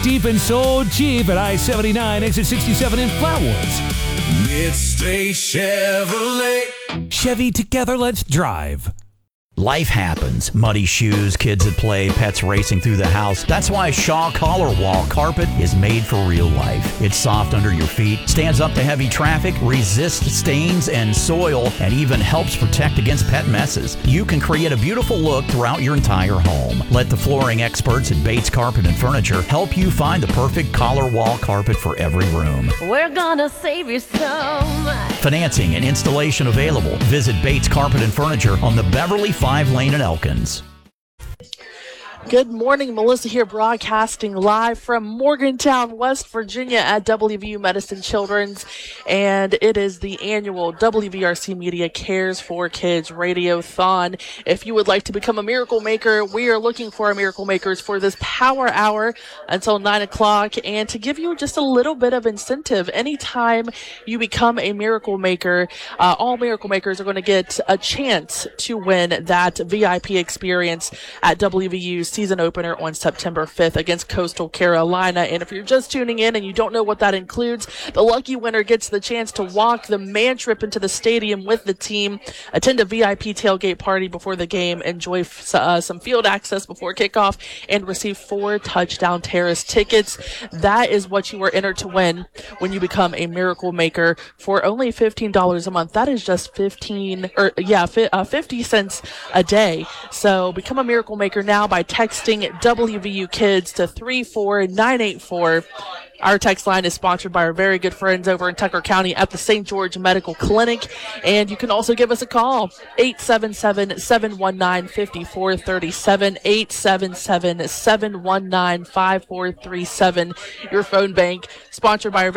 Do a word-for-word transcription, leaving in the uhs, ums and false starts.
cheap and so cheap at I seventy-nine, exit sixty-seven in Flatwoods. Midstate Chevrolet. Chevy, together, let's drive. Life happens. Muddy shoes, kids at play, pets racing through the house. That's why Shaw Collar Wall Carpet is made for real life. It's soft under your feet, stands up to heavy traffic, resists stains and soil, and even helps protect against pet messes. You can create a beautiful look throughout your entire home. Let the flooring experts at Bates Carpet and Furniture help you find the perfect collar wall carpet for every room. We're gonna save you so much. Financing and installation available. Visit Bates Carpet and Furniture on the Beverly Five Lane in Elkins. Good morning, Melissa here broadcasting live from Morgantown, West Virginia at W V U Medicine Children's, and it is the annual W V R C Media Cares for Kids Radiothon. If you would like to become a Miracle Maker, we are looking for Miracle Makers for this power hour until nine o'clock, and to give you just a little bit of incentive, anytime you become a Miracle Maker, uh, all Miracle Makers are going to get a chance to win that V I P experience at W V U's season opener on September fifth against Coastal Carolina. And if you're just tuning in and you don't know what that includes, the lucky winner gets the chance to walk the man trip into the stadium with the team, attend a V I P tailgate party before the game, enjoy uh, some field access before kickoff, and receive four Touchdown Terrace tickets. That is what you are entered to win when you become a Miracle Maker for only fifteen dollars a month. That is just fifteen or yeah, fi- uh, fifty cents a day. So become a Miracle Maker now by texting W V U Kids to three four nine eight four. Our text line is sponsored by our very good friends over in Tucker County at the Saint George Medical Clinic. And you can also give us a call, eight seven seven, seven one nine, five four three seven, eight seven seven, seven one nine, five four three seven. Your phone bank, sponsored by our